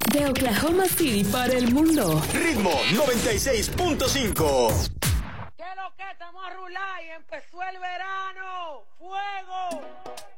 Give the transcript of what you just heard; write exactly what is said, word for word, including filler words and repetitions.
De Oklahoma City para el mundo. Ritmo noventa y seis punto cinco. ¿Qué es lo que estamos a rular y empezó el verano? ¡Fuego!